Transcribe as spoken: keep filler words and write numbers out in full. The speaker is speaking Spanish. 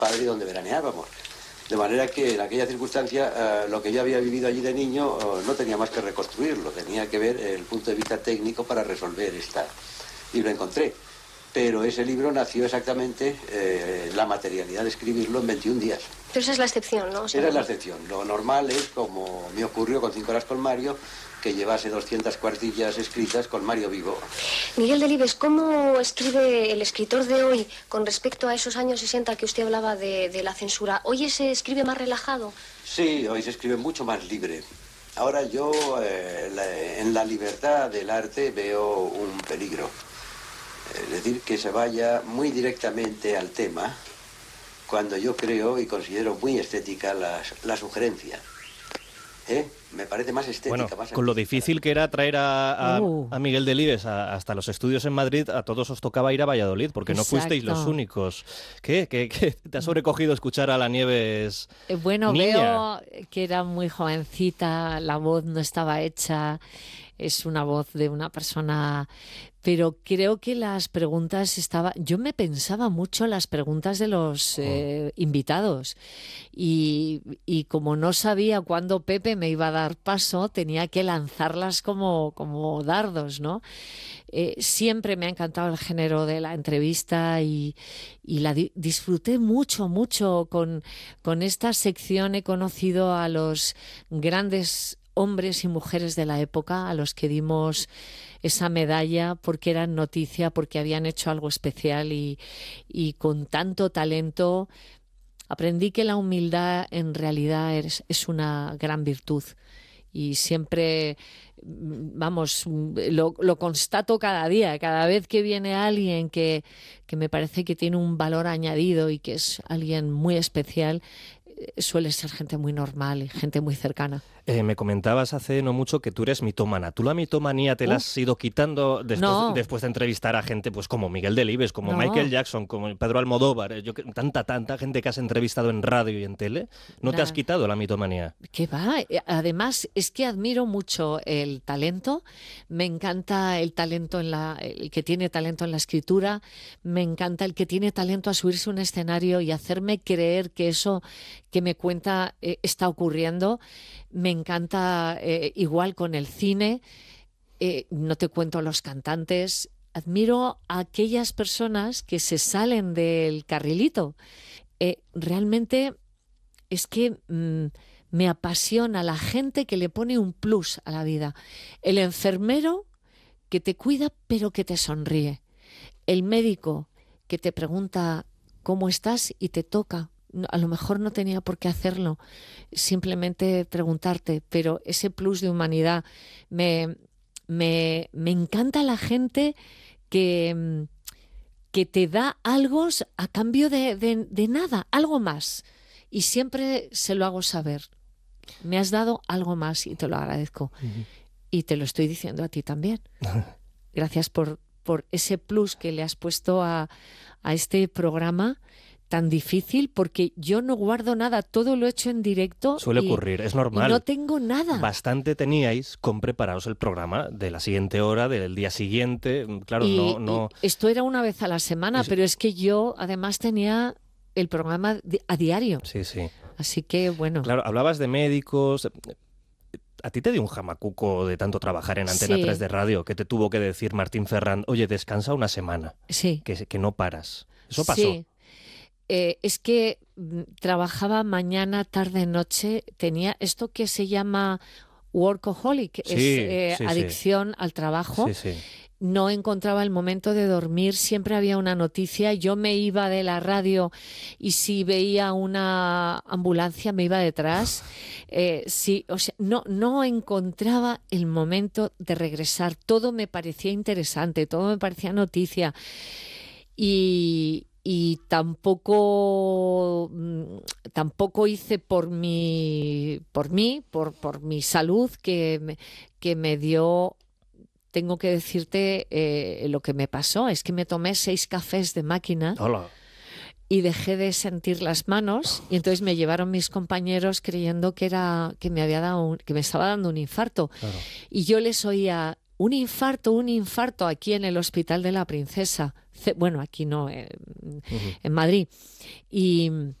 padre donde veraneábamos. De manera que en aquella circunstancia uh, lo que yo había vivido allí de niño uh, no tenía más que reconstruirlo, tenía que ver el punto de vista técnico para resolver esta. Y lo encontré. Pero ese libro nació exactamente, eh, la materialidad de escribirlo en veintiún días. Pero esa es la excepción, ¿no? O sea, esa es la excepción. Lo normal es, como me ocurrió con Cinco horas con Mario, que llevase doscientas cuartillas escritas con Mario vivo. Miguel Delibes, ¿cómo escribe el escritor de hoy con respecto a esos años sesenta que usted hablaba de, de la censura? ¿Hoy se escribe más relajado? Sí, hoy se escribe mucho más libre. Ahora yo, eh, la, en la libertad del arte veo un peligro. Es decir, que se vaya muy directamente al tema, cuando yo creo y considero muy estética la, la sugerencia. ¿Eh? Me parece más estética. Bueno, más con lo artística. difícil que era traer a, a, Uh. a Miguel Delibes a, hasta los estudios en Madrid, a todos os tocaba ir a Valladolid, porque no fuisteis Exacto. los únicos. ¿Qué? ¿Qué, qué te ha sobrecogido escuchar a la Nieves? Eh, Bueno, Niña. veo que era muy jovencita, la voz no estaba hecha, es una voz de una persona, pero creo que las preguntas estaban, yo me pensaba mucho las preguntas de los eh, invitados y, y como no sabía cuándo Pepe me iba a dar paso, tenía que lanzarlas como, como dardos, ¿no? Eh, siempre me ha encantado el género de la entrevista y, y la di- disfruté mucho, mucho con, con esta sección. He conocido a los grandes hombres y mujeres de la época, a los que dimos esa medalla porque eran noticia, porque habían hecho algo especial y, y con tanto talento. Aprendí que la humildad en realidad es, es una gran virtud. Y siempre, vamos, lo, lo constato cada día, cada vez que viene alguien que, que me parece que tiene un valor añadido y que es alguien muy especial, eh, suele ser gente muy normal y gente muy cercana. Eh, me comentabas hace no mucho que tú eres mitómana. ¿Tú la mitomanía te la has ido quitando después, No. después de entrevistar a gente pues como Miguel Delibes, como No. Michael Jackson, como Pedro Almodóvar? eh, Yo, que- tanta, tanta gente que has entrevistado en radio y en tele. ¿No te Nah. has quitado la mitomanía? ¿Qué va? Eh, Además, es que admiro mucho el talento. Me encanta el talento en la, el que tiene talento en la escritura. Me encanta el que tiene talento a subirse a un escenario y hacerme creer que eso que me cuenta eh, está ocurriendo. Me encanta eh, igual con el cine. Eh, no te cuento los cantantes. Admiro a aquellas personas que se salen del carrilito. Eh, realmente es que mm, me apasiona la gente que le pone un plus a la vida. El enfermero que te cuida pero que te sonríe. El médico que te pregunta cómo estás y te toca. No, a lo mejor no tenía por qué hacerlo, simplemente preguntarte, pero ese plus de humanidad. Me, me, me encanta la gente que, mm, que te da algo a cambio de, de, de nada, algo más. Y siempre se lo hago saber. Me has dado algo más y te lo agradezco. Ujú. Y te lo estoy diciendo a ti también. Gracias por, por ese plus que le has puesto a, a este programa tan difícil, porque yo no guardo nada, todo lo he hecho en directo. Suele y, ocurrir, es y normal. no tengo nada. Bastante teníais con preparados el programa de la siguiente hora, del día siguiente. Claro, Y- no, no. y esto era una vez a la semana, Es- pero es que yo además tenía el programa di- a diario. Sí, sí. Así que, bueno. Claro, hablabas de médicos. A ti te dio un jamacuco de tanto trabajar en Antena Sí. tres de radio que te tuvo que decir Martín Ferrand, oye, descansa una semana, Sí. que, que no paras. Eso pasó. Sí. Eh, es que mm, trabajaba mañana, tarde, noche. Tenía esto que se llama workaholic, es Sí, eh, sí, sí. adicción al trabajo. Sí, sí. No encontraba el momento de dormir, siempre había una noticia, yo me iba de la radio y si veía una ambulancia me iba detrás. Eh, sí, o sea, no, no encontraba el momento de regresar, todo me parecía interesante, todo me parecía noticia y, y tampoco, mm, tampoco hice por mi, por mí, por, por mi salud que me, que me dio. Tengo que decirte eh, lo que me pasó, es que me tomé seis cafés de máquina Hola. y dejé de sentir las manos y entonces me llevaron mis compañeros creyendo que era que me había dado un- que me estaba dando un infarto Claro. y yo les oía un infarto, un infarto aquí en el Hospital de la Princesa. Bueno, aquí no, eh, uh-huh. en Madrid. Y